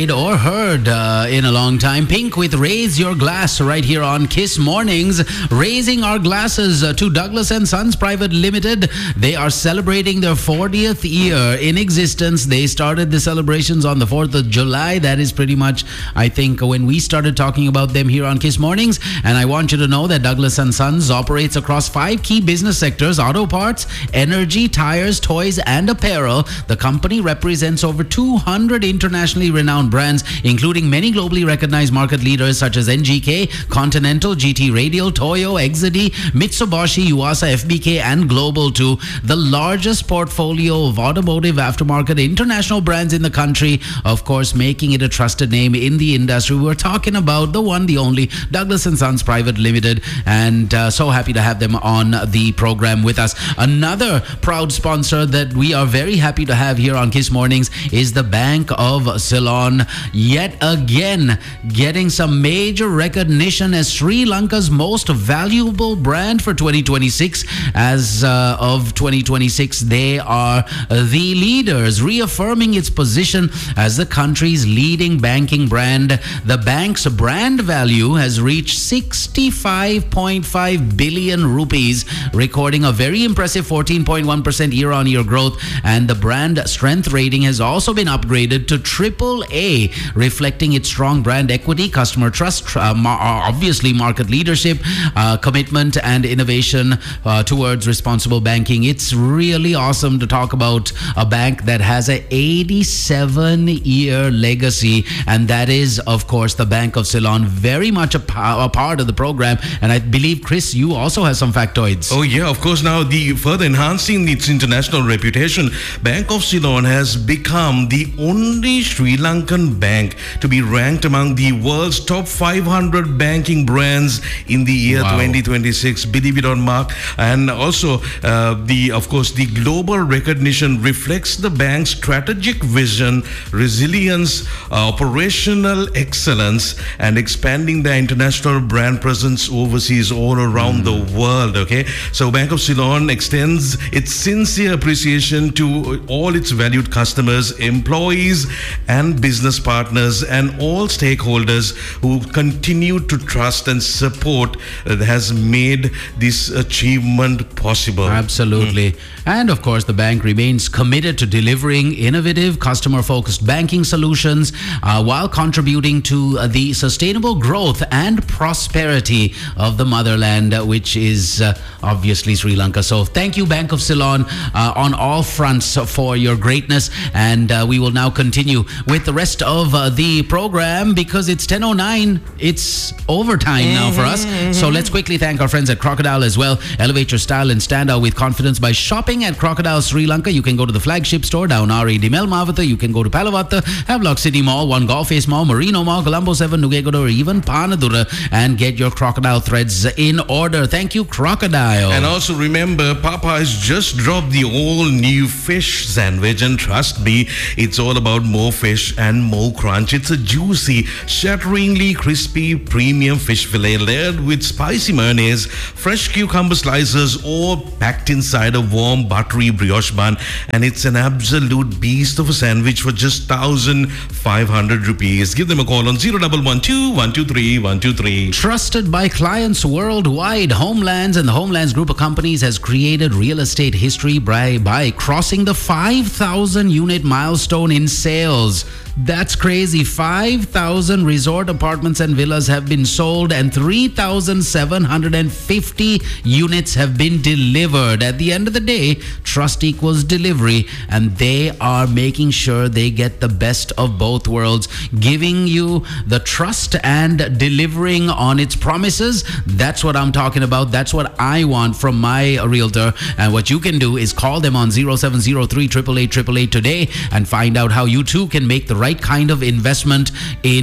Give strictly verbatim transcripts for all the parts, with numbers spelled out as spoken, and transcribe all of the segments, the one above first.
or heard uh, in a long time. Pink with Raise Your Glass right here on Kiss Mornings. Raising our glasses uh, to Douglas and Sons Private Limited. They are celebrating their fortieth year in existence. They started the celebrations on the fourth of July. That is pretty much, I think, when we started talking about them here on Kiss Mornings. And I want you to know that Douglas and Sons operates across five key business sectors: auto parts, energy, tires, toys, and apparel. The company represents over two hundred internationally renowned brands, including many globally recognized market leaders such as N G K, Continental, G T Radial, Toyo, Exedy, Mitsubishi, Yuasa, F B K, and Global two. The largest portfolio of automotive aftermarket international brands in the country, of course, making it a trusted name in the industry. We're talking about the one, the only Douglas and Sons Private Limited, and uh, so happy to have them on the program with us. Another proud sponsor that we are very happy to have here on Kiss Mornings is the Bank of Ceylon. Yet again, getting some major recognition as Sri Lanka's most valuable brand for twenty twenty-six. As uh, of twenty twenty-six, they are the leaders, reaffirming its position as the country's leading banking brand. The bank's brand value has reached sixty-five point five billion rupees, recording a very impressive fourteen point one percent year-on-year growth, and the brand strength rating has also been upgraded to triple A, reflecting its strong brand equity, customer trust, uh, obviously market leadership, uh, commitment, and innovation uh, towards responsible banking. It's really awesome to talk about a bank that has an eighty-seven year legacy, and that is, of course, the Bank of Ceylon. Very much a, a part of the program, and I believe, Chris, you also have some factoids. Oh yeah, of course. Now, the further enhancing its international reputation, Bank of Ceylon has become the only Sri Lankan bank to be ranked among the world's top five hundred banking brands in the year wow. twenty twenty-six. Believe it or not, Mark. And also, uh, the of course, the global recognition reflects the bank's strategic vision, resilience, uh, operational excellence, and expanding their international brand presence overseas all around mm. the world. Okay, so Bank of Ceylon extends its sincere appreciation to all its valued customers, employees, and business partners, and all stakeholders who continue to trust and support uh, has made this achievement possible. Absolutely. Mm. And of course, the bank remains committed to delivering innovative, customer-focused banking solutions uh, while contributing to uh, the sustainable growth and prosperity of the motherland, uh, which is uh, obviously Sri Lanka. So thank you, Bank of Ceylon, uh, on all fronts for your greatness. And uh, we will now continue with the rest of uh, the program because it's ten oh nine. It's overtime mm-hmm, now for us. Mm-hmm. So let's quickly thank our friends at Crocodile as well. Elevate your style and stand out with confidence by shopping at Crocodile Sri Lanka. You can go to the flagship store down R A Dimel Mavata. You can go to Palavatta, Havelock City Mall, One Golf Face Mall, Marino Mall, Colombo seven, Nugegoda, or even Panadura, and get your Crocodile threads in order. Thank you, Crocodile. And also remember, Popeyes just dropped the all-new fish sandwich, and trust me, it's all about more fish and more crunch. It's a juicy, shatteringly crispy premium fish fillet layered with spicy mayonnaise, fresh cucumber slices, or packed inside a warm buttery brioche bun, and it's an absolute beast of a sandwich for just one thousand five hundred rupees. Give them a call on zero one one two, one two three, one two three. Trusted by clients worldwide, Homelands and the Homelands Group of Companies has created real estate history by, by crossing the five thousand unit milestone in sales. That's crazy. five thousand resort apartments and villas have been sold, and three thousand seven hundred fifty units have been delivered. At the end of the day, trust equals delivery, and they are making sure they get the best of both worlds, giving you the trust and delivering on its promises. That's what I'm talking about. That's what I want from my realtor. And what you can do is call them on zero seven zero three, eight eight eight, eight eight eight today and find out how you too can make the right kind of investment in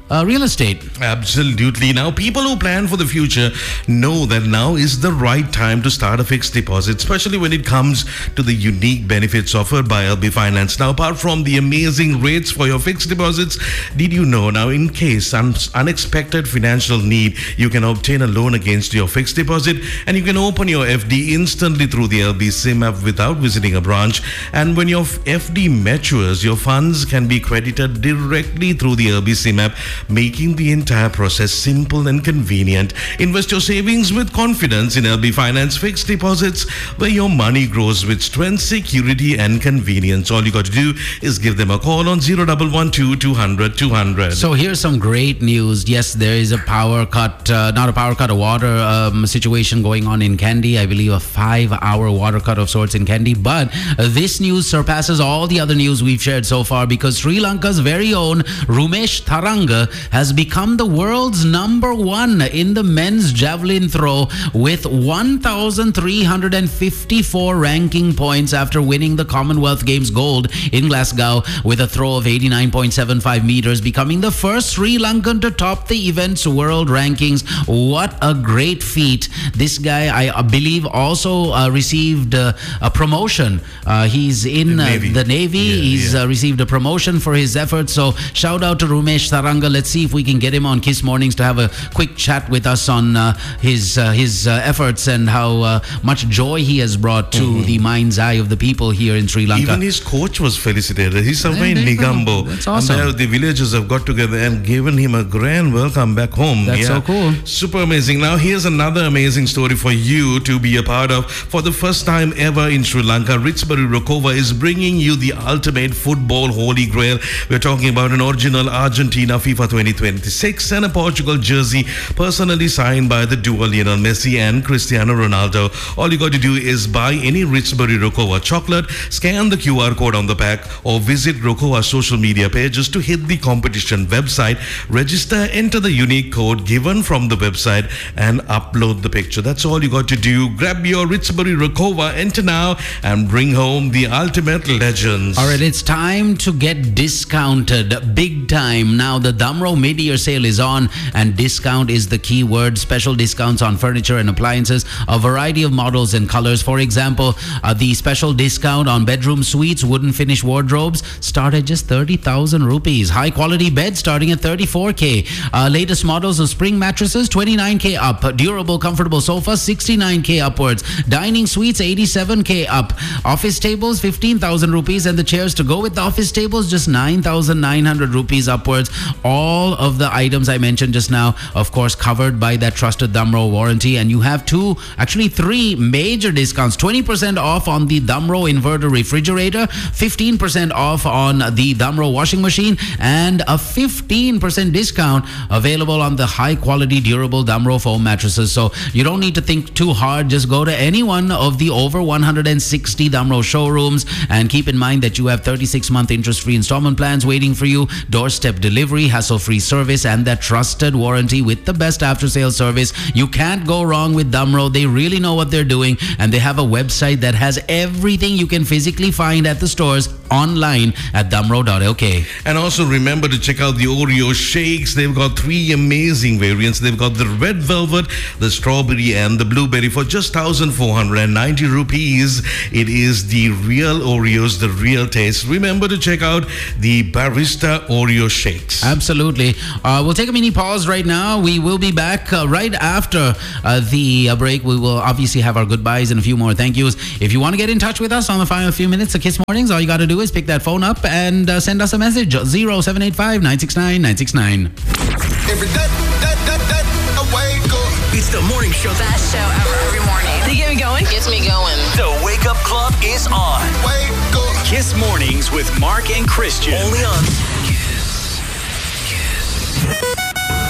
uh, real estate. Absolutely. Now, people who plan for the future know that now is the right time to start a fixed deposit, especially when it comes to the unique benefits offered by L B Finance. Now, apart from the amazing rates for your fixed deposits, did you know now in case un- unexpected financial need, you can obtain a loan against your fixed deposit and you can open your F D instantly through the L B SIM app without visiting a branch. And when your F D matures, your funds can be credited directly through the L B SIM app, making the entire process simple and convenient. Invest your savings with confidence in L B Finance Fixed Deposits, where your money grows with strength, security and convenience. All you got to do is give them a call on zero one one two, two hundred, two hundred. So here's some great news. Yes, there is a power cut, uh, not a power cut, a water um, situation going on in Kandy. I believe a five-hour water cut of sorts in Kandy. But uh, this news surpasses all the other news we've shared so far, because Sri Lanka's very own Rumesh Tharanga has become the world's number one in the men's javelin throw with one thousand three hundred fifty-four ranking points after winning the Commonwealth Games gold in Glasgow with a throw of eighty-nine point seven five meters, becoming the first Sri Lankan to top the event's world rankings. What a great feat. This guy, I believe, also uh, received uh, a promotion. Uh, he's in uh, Navy. the Navy. Yeah, he's yeah. Uh, received a promotion for his efforts. So shout out to Rumesh Tharanga. Let's see if we can get him on Kiss Mornings to have a quick chat with us on uh, his uh, his uh, efforts and how uh, much joy he has brought to mm-hmm. the mind's eye of the people here in Sri Lanka. Even his coach was felicitated. He's somewhere in Negombo. That's awesome. And the villagers have got together and given him a grand welcome back home. That's yeah. so cool. Super amazing. Now, here's another amazing story for you to be a part of. For the first time ever in Sri Lanka, Ritsbury Rokova is bringing you the ultimate football holy grail. We're talking about an original Argentina FIFA twenty twenty-six and a Portugal jersey personally signed by the duo Lionel Messi and Cristiano Ronaldo. All you got to do is buy any Ritsbury Rokova chocolate, scan the Q R code on the pack, or visit Rokova's social media pages to hit the competition website, register, enter the unique code given from the website, and upload the picture. That's all you got to do. Grab your Ritsbury Rokova, enter now, and bring home the ultimate legends. All right, it's time to get discounted big time. Now the Damro mid-year sale is on, and discount is the key word. Special discounts on furniture and appliances, a variety of models and colors. For example, uh, the special discount on bedroom suites, wooden finish wardrobes start at just thirty thousand rupees. High quality beds starting at thirty-four K. Uh, latest models of spring mattresses, twenty-nine K up. Durable comfortable sofas, sixty-nine K upwards. Dining suites, eighty-seven K up. Office tables, fifteen thousand rupees, and the chairs to go with the office tables, just nine thousand nine hundred rupees upwards. All of the items I mentioned just now, of course, covered by that trusted Damro warranty. And you have two, actually three major discounts. twenty percent off on the Damro inverter refrigerator, fifteen percent off on the Damro washing machine, and a fifteen percent discount available on the high quality durable Damro foam mattresses. So you don't need to think too hard. Just go to any one of the over one hundred sixty Damro showrooms, and keep in mind that you have thirty-six month interest-free installment plans waiting for you, doorstep delivery, hassle-free service, and that trusted warranty with the best after-sales service. You can't go wrong with Damro. They really know what they're doing, and they have a website that has everything you can physically find at the stores online at damro dot l k. And also remember to check out the Oreo shakes. They've got three amazing variants. They've got the red velvet, the strawberry, and the blueberry for just one thousand four hundred ninety rupees. It is the real Oreos, the real taste. Remember to check out the Barista Oreo shakes. Absolutely. Uh, we'll take a mini pause right now. We will be back uh, right after uh, the uh, break. We will obviously have our goodbyes and a few more thank yous. If you want to get in touch with us on the final few minutes of Kiss Mornings, all you got to do is pick that phone up and uh, send us a message. zero seven eight five, nine six nine, nine six nine. Every day, that, that, that, I wake up. It's the morning show. Best show ever every morning. They get me going. Gets me going. The Wake Up Club is on. Wake up. Kiss Mornings with Mark and Christian. Only on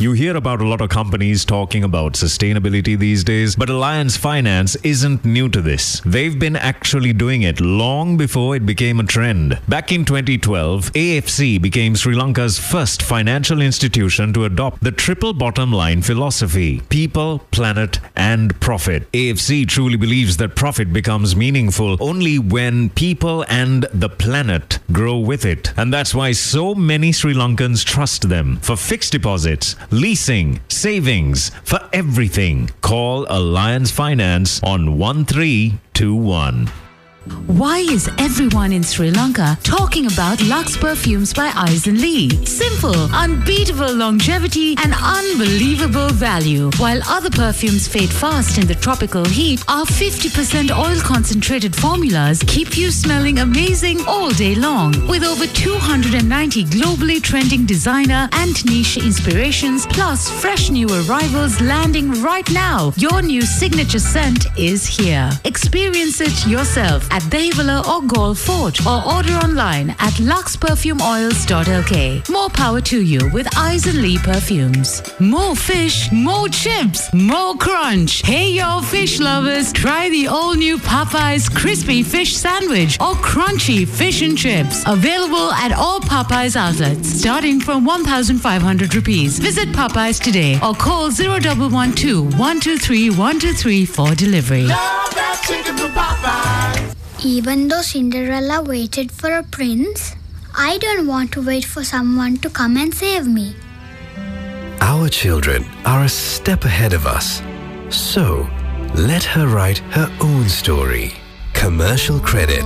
You hear about a lot of companies talking about sustainability these days, but Alliance Finance isn't new to this. They've been actually doing it long before it became a trend. Back in twenty twelve, A F C became Sri Lanka's first financial institution to adopt the triple bottom line philosophy: people, planet, and profit. A F C truly believes that profit becomes meaningful only when people and the planet grow with it. And that's why so many Sri Lankans trust them for fixed deposits, leasing, savings, for everything. Call Alliance Finance on one three two one. Why is everyone in Sri Lanka talking about Lux perfumes by Eisen Lee? Simple, unbeatable longevity and unbelievable value. While other perfumes fade fast in the tropical heat, our fifty percent oil concentrated formulas keep you smelling amazing all day long. With over two hundred ninety globally trending designer and niche inspirations, plus fresh new arrivals landing right now, your new signature scent is here. Experience it yourself at Dehivala or Galle Fort, or order online at lux perfume oils dot l k. More power to you with Eisen Lee perfumes. More fish, more chips, more crunch. Hey yo fish lovers, try the all new Popeyes crispy fish sandwich or crunchy fish and chips. Available at all Popeyes outlets starting from one thousand five hundred rupees. Visit Popeyes today or call zero one one two, one two three, one two three for delivery. Love that chicken from Popeyes. Even though Cinderella waited for a prince, I don't want to wait for someone to come and save me. Our children are a step ahead of us. So, let her write her own story. Commercial credit.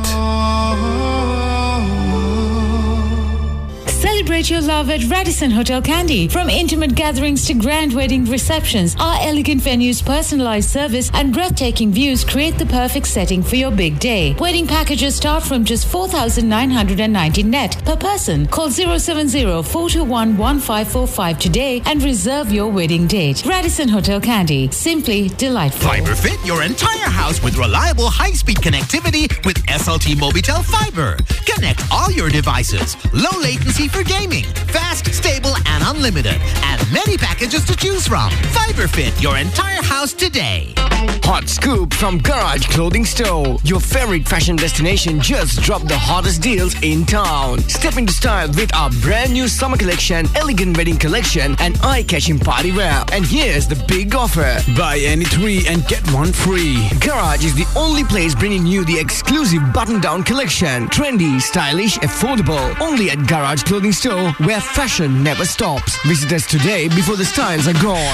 Celebrate your love at Radisson Hotel Kandy. From intimate gatherings to grand wedding receptions, our elegant venues, personalized service, and breathtaking views create the perfect setting for your big day. Wedding packages start from just four thousand nine hundred ninety net per person. Call zero seven zero, four two one, one five four five today and reserve your wedding date. Radisson Hotel Kandy. Simply delightful. FiberFit your entire house with reliable high-speed connectivity with S L T Mobitel Fiber. Connect all your devices. Low latency for gaming, fast, stable, and unlimited, and many packages to choose from. FiberFit your entire house today. Hot scoop from Garage Clothing Store. Your favorite fashion destination just dropped the hottest deals in town. Step into style with our brand new summer collection, elegant wedding collection, and eye-catching party wear. And here's the big offer: buy any three and get one free. Garage is the only place bringing you the exclusive button-down collection. Trendy, stylish, affordable. Only at Garage Clothing Store, where fashion never stops. Visit us today before the styles are gone.